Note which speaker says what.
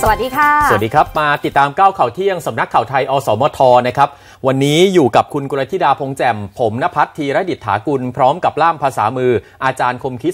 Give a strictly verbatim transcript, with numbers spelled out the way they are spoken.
Speaker 1: สวัสดีค่ะ
Speaker 2: สวัสดีครับมาติดตามก้าวข่าวเที่ยงสำนักข่าวไทยอสมทนะครับวันนี้อยู่กับคุณกุลธิดาพงษ์แจ่มผมณภัทรธีรดิษฐากุลพร้อมกับล่ามภาษามืออาจารย์คมคิด